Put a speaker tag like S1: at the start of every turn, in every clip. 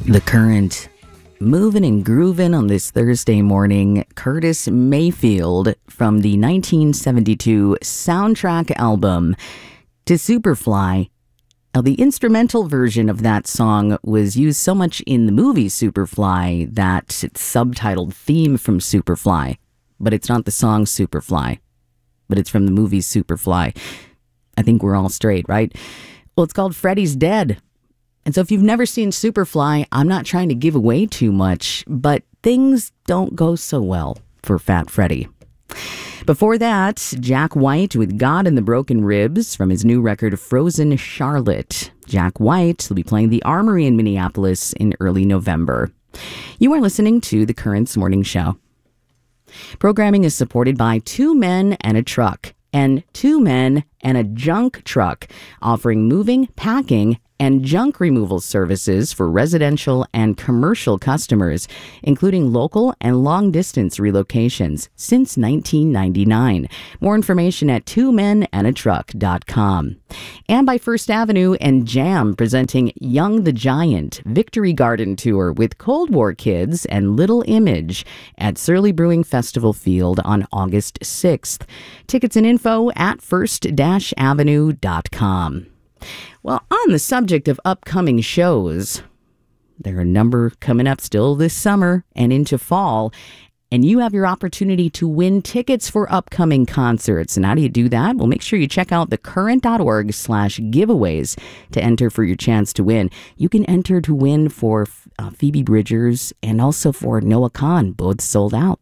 S1: The Current. Moving and grooving on this Thursday morning, Curtis Mayfield from the 1972 soundtrack album to Superfly. Now, the instrumental version of that song was used so much in the movie Superfly that it's subtitled Theme from Superfly. But it's not the song Superfly, but it's from the movie Superfly. I think we're all straight, right? Well, it's called Freddy's Dead. And so if you've never seen Superfly, I'm not trying to give away too much, but things don't go so well for Fat Freddy. Before that, Jack White with God and the Broken Ribs from his new record Frozen Charlotte. Jack White will be playing the Armory in Minneapolis in early November. You are listening to The Current's Morning Show. Programming is supported by Two Men and a Truck and Two Men and a Junk Truck, offering moving, packing, and junk removal services for residential and commercial customers, including local and long-distance relocations since 1999. More information at twomenandatruck.com. And by First Avenue and Jam presenting Young the Giant Victory Garden Tour with Cold War Kids and Little Image at Surly Brewing Festival Field on August 6th. Tickets and info at first-avenue.com. Well, on the subject of upcoming shows, there are a number coming up still this summer and into fall, and you have your opportunity to win tickets for upcoming concerts. And how do you do that? Well, make sure you check out thecurrent.org/giveaways to enter for your chance to win. You can enter to win for Phoebe Bridgers and also for Noah Kahan, both sold out.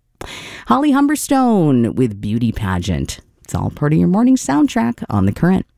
S1: Holly Humberstone with Beauty Pageant. It's all part of your morning soundtrack on The Current.